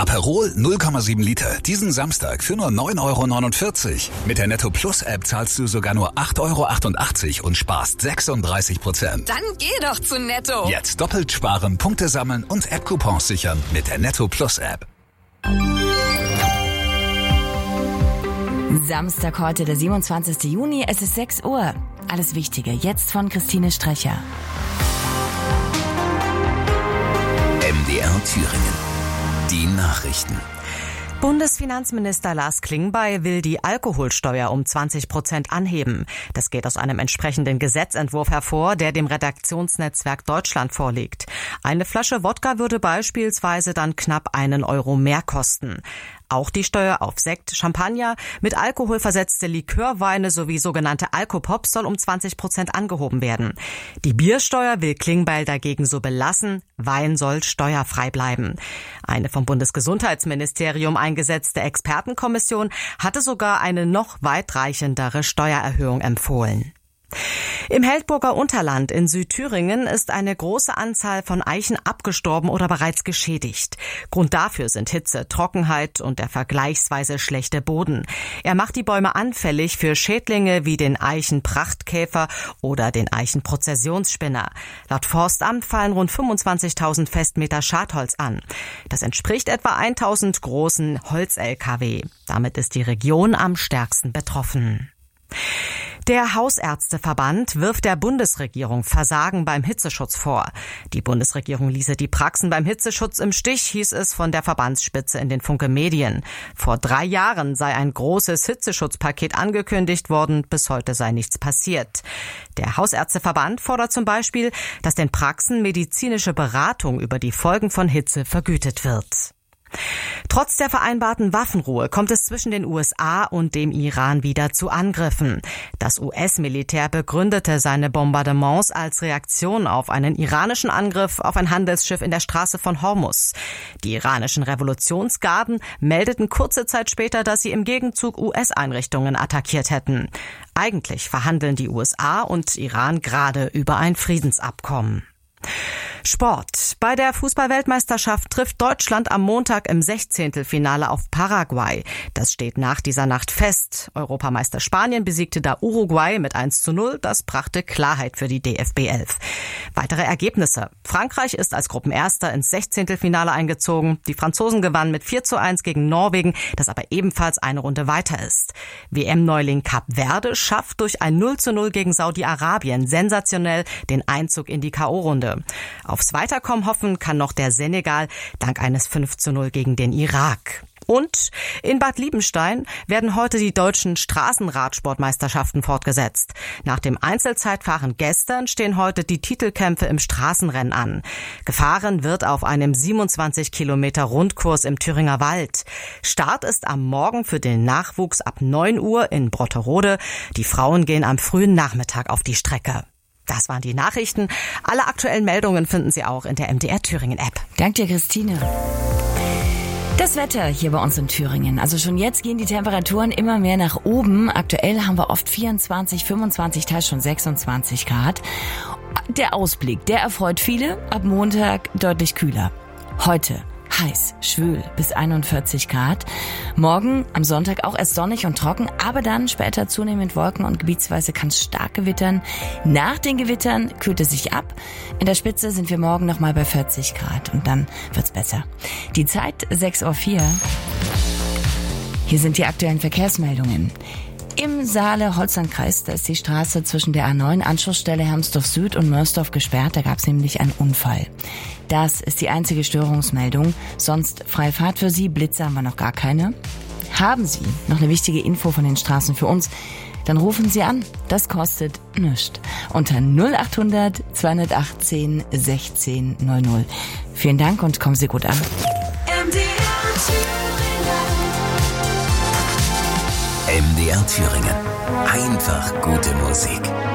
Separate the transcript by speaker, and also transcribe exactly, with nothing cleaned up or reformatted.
Speaker 1: Aperol null Komma sieben Liter. Diesen Samstag für nur neun Euro neunundvierzig. Mit der Netto Plus App zahlst du sogar nur acht Euro achtundachtzig und sparst sechsunddreißig Prozent.
Speaker 2: Dann geh doch zu Netto.
Speaker 1: Jetzt doppelt sparen, Punkte sammeln und App-Coupons sichern mit der Netto Plus App.
Speaker 3: Samstag heute, der siebenundzwanzigsten Juni, es ist sechs Uhr. Alles Wichtige jetzt von Christine Strecher.
Speaker 4: M D R Thüringen. Die Nachrichten.
Speaker 5: Bundesfinanzminister Lars Klingbeil will die Alkoholsteuer um zwanzig Prozent anheben. Das geht aus einem entsprechenden Gesetzentwurf hervor, der dem Redaktionsnetzwerk Deutschland vorliegt. Eine Flasche Wodka würde beispielsweise dann knapp einen Euro mehr kosten. Auch die Steuer auf Sekt, Champagner, mit Alkohol versetzte Likörweine sowie sogenannte Alkopops soll um zwanzig Prozent angehoben werden. Die Biersteuer will Klingbeil dagegen so belassen, Wein soll steuerfrei bleiben. Eine vom Bundesgesundheitsministerium eingesetzte Expertenkommission hatte sogar eine noch weitreichendere Steuererhöhung empfohlen. Im Heldburger Unterland in Südthüringen ist eine große Anzahl von Eichen abgestorben oder bereits geschädigt. Grund dafür sind Hitze, Trockenheit und der vergleichsweise schlechte Boden. Er macht die Bäume anfällig für Schädlinge wie den Eichenprachtkäfer oder den Eichenprozessionsspinner. Laut Forstamt fallen rund fünfundzwanzigtausend Festmeter Schadholz an. Das entspricht etwa tausend großen Holz-L K W. Damit ist die Region am stärksten betroffen. Der Hausärzteverband wirft der Bundesregierung Versagen beim Hitzeschutz vor. Die Bundesregierung ließe die Praxen beim Hitzeschutz im Stich, hieß es von der Verbandsspitze in den Funke Medien. Vor drei Jahren sei ein großes Hitzeschutzpaket angekündigt worden, bis heute sei nichts passiert. Der Hausärzteverband fordert zum Beispiel, dass den Praxen medizinische Beratung über die Folgen von Hitze vergütet wird. Trotz der vereinbarten Waffenruhe kommt es zwischen den U S A und dem Iran wieder zu Angriffen. Das U S-Militär begründete seine Bombardements als Reaktion auf einen iranischen Angriff auf ein Handelsschiff in der Straße von Hormuz. Die iranischen Revolutionsgarden meldeten kurze Zeit später, dass sie im Gegenzug U S-Einrichtungen attackiert hätten. Eigentlich verhandeln die U S A und Iran gerade über ein Friedensabkommen. Sport. Bei der Fußball-Weltmeisterschaft trifft Deutschland am Montag im Sechzehntelfinale auf Paraguay. Das steht nach dieser Nacht fest. Europameister Spanien besiegte da Uruguay mit eins zu null. Das brachte Klarheit für die D F B elf. Weitere Ergebnisse. Frankreich ist als Gruppenerster ins Sechzehntelfinale eingezogen. Die Franzosen gewannen mit vier zu eins gegen Norwegen, das aber ebenfalls eine Runde weiter ist. W M-Neuling Kap Verde schafft durch ein null zu null gegen Saudi-Arabien sensationell den Einzug in die K O-Runde. Aufs Weiterkommen hoffen kann noch der Senegal dank eines fünf zu null gegen den Irak. Und in Bad Liebenstein werden heute die deutschen Straßenradsportmeisterschaften fortgesetzt. Nach dem Einzelzeitfahren gestern stehen heute die Titelkämpfe im Straßenrennen an. Gefahren wird auf einem siebenundzwanzig Kilometer Rundkurs im Thüringer Wald. Start ist am Morgen für den Nachwuchs ab neun Uhr in Brotterode. Die Frauen gehen am frühen Nachmittag auf die Strecke. Das waren die Nachrichten. Alle aktuellen Meldungen finden Sie auch in der M D R Thüringen App.
Speaker 3: Danke dir, Christine. Das Wetter hier bei uns in Thüringen. Also schon jetzt gehen die Temperaturen immer mehr nach oben. Aktuell haben wir oft vierundzwanzig, fünfundzwanzig, teils schon sechsundzwanzig Grad. Der Ausblick, der erfreut viele. Ab Montag deutlich kühler. Heute heiß, schwül bis einundvierzig Grad. Morgen am Sonntag auch erst sonnig und trocken, aber dann später zunehmend Wolken und gebietsweise kann es stark gewittern. Nach den Gewittern kühlt es sich ab. In der Spitze sind wir morgen nochmal bei vierzig Grad und dann wird's besser. Die Zeit sechs Uhr vier. Hier sind die aktuellen Verkehrsmeldungen. Im Saale-Holzland-Kreis, da ist die Straße zwischen der A neun Anschlussstelle Hermsdorf Süd und Mörsdorf gesperrt. Da gab es nämlich einen Unfall. Das ist die einzige Störungsmeldung. Sonst freie Fahrt für Sie. Blitze haben wir noch gar keine. Haben Sie noch eine wichtige Info von den Straßen für uns? Dann rufen Sie an. Das kostet nichts. Unter null acht hundert zweihundertachtzehn sechzehn null null. Vielen Dank und kommen Sie gut an.
Speaker 4: M D R Thüringen. Einfach gute Musik.